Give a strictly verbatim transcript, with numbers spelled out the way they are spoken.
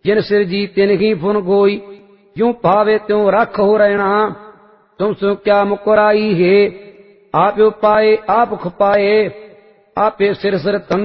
जिन सिर जी तिन ही फुन गोई, यूं भावे त्यों रख हो रहना। तुम सो क्या मुकराई है, आप पाए आप खपाए, आपे सिर सिर तन